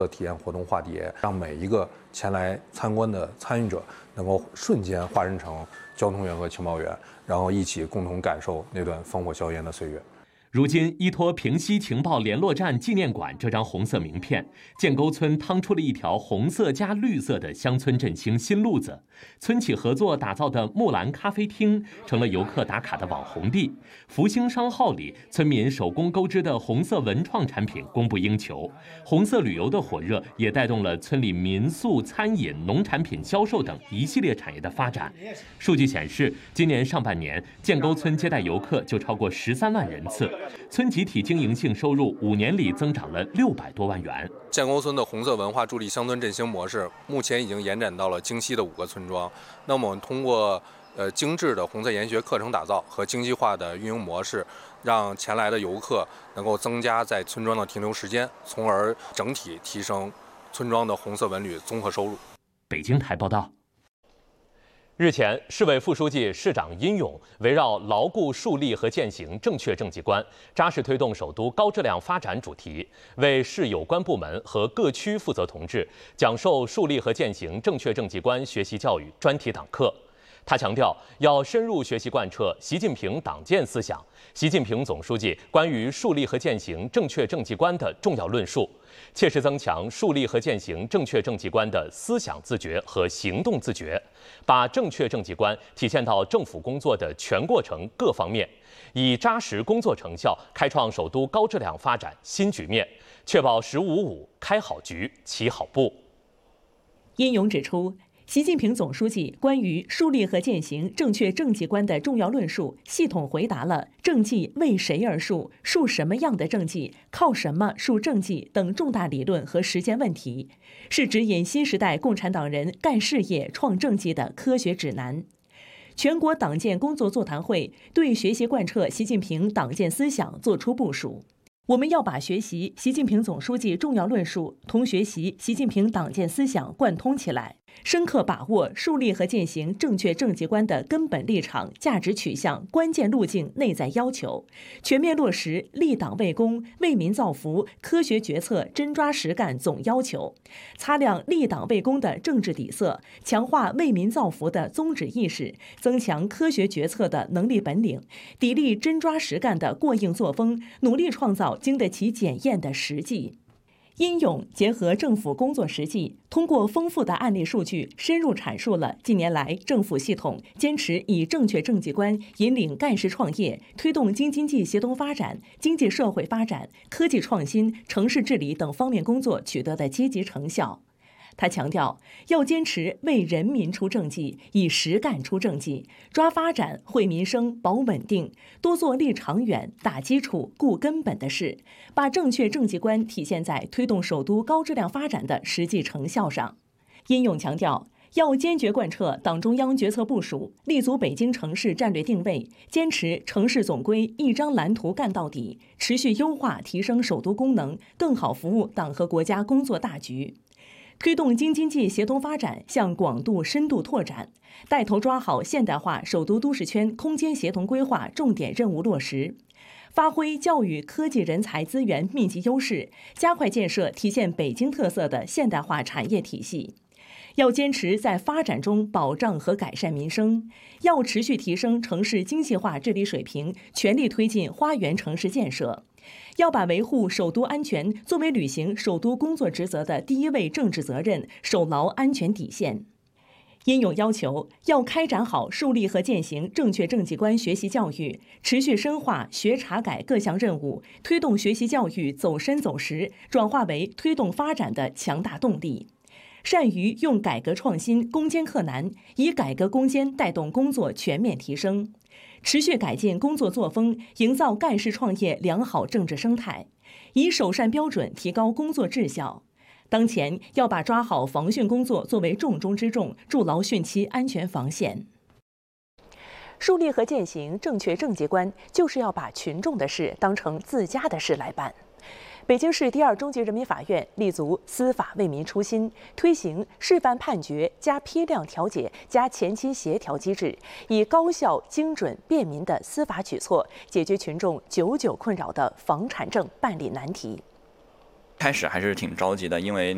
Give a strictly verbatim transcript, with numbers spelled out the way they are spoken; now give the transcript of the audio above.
体验活动化蝶，让每一个前来参观的参与者能够瞬间化身成交通员和情报员，然后一起共同感受那段烽火硝烟的岁月。 如今，依托平西情报联络站纪念馆这张红色名片，建沟村趟出了一条红色加绿色的乡村振兴新路子。村企合作打造的木兰咖啡厅成了游客打卡的网红地。福兴商号里，村民手工钩织的红色文创产品供不应求。红色旅游的火热也带动了村里民宿、餐饮、农产品销售等一系列产业的发展。数据显示，今年上半年，建沟村接待游客就超过十三万人次。村集体经营性收入五年里增长了六百多万元。 建沟村的红色文化助力乡村振兴模式，目前已经延展到了京西的五个村庄。那么我们通过呃精致的红色研学课程打造和精细化的运营模式，让前来的游客能够增加在村庄的停留时间，从而整体提升村庄的红色文旅综合收入。 北京台报道。日前，市委副书记、市长殷勇围绕牢固树立和践行正确政绩观，扎实推动首都高质量发展主题，为市有关部门和各区负责同志讲授树立和践行正确政绩观学习教育专题党课。他强调，要深入学习贯彻习近平党建思想、习近平总书记关于树立和践行正确政绩观的重要论述，切实增强树立和践行正确政绩观的思想自觉和行动自觉，把正确政绩观体现到政府工作的全过程各方面，以扎实工作成效开创首都高质量发展新局面，确保“十五五”开好局、起好步。 殷勇指出，习近平总书记关于树立和践行正确政绩观的重要论述，系统回答了政绩为谁而树、树什么样的政绩、靠什么树政绩等重大理论和实践问题，是指引新时代共产党人干事业、创政绩的科学指南。全国党建工作座谈会对学习贯彻习近平党建思想作出部署。我们要把学习习近平总书记重要论述同学习习近平党建思想贯通起来，深刻把握树立和践行正确政绩观的根本立场、价值取向、关键路径、内在要求，全面落实立党为公、为民造福、科学决策、真抓实干总要求，擦亮立党为公的政治底色，强化为民造福的宗旨意识，增强科学决策的能力本领，砥砺真抓实干的过硬作风，努力创造经得起检验的实际。殷勇结合政府工作实际，通过丰富的案例数据，深入阐述了近年来政府系统坚持以正确政绩观引领干事创业，推动京津冀协同发展、经济社会发展、科技创新、城市治理等方面工作取得的积极成效。他强调，要坚持为人民出政绩，以实干出政绩，抓发展、惠民生、保稳定，多做立长远、打基础、固根本的事，把正确政绩观体现在推动首都高质量发展的实际成效上。殷勇强调，要坚决贯彻党中央决策部署，立足北京城市战略定位，坚持城市总规一张蓝图干到底，持续优化提升首都功能，更好服务党和国家工作大局。推动京津冀协同发展向广度、深度拓展，带头抓好现代化首都都市圈空间协同规划重点任务落实，发挥教育科技人才资源密集优势，加快建设体现北京特色的现代化产业体系。要坚持在发展中保障和改善民生，要持续提升城市精细化治理水平，全力推进花园城市建设。要把维护首都安全作为履行首都工作职责的第一位政治责任，守牢安全底线。殷勇要求，要开展好树立和践行正确政绩观学习教育，持续深化学查改各项任务，推动学习教育走深走实，转化为推动发展的强大动力。善于用改革创新攻坚克难，以改革攻坚带动工作全面提升。持续改进工作作风，营造干事创业良好政治生态，以首善标准提高工作质效。当前要把抓好防汛工作作为重中之重，筑牢汛期安全防线。树立和践行正确政绩观，就是要把群众的事当成自家的事来办。北京市第二中级人民法院立足司法为民初心，推行示范判决加批量调解加前期协调机制，以高效、精准、便民的司法举措，解决群众久久困扰的房产证办理难题。 开始还是挺着急的，因为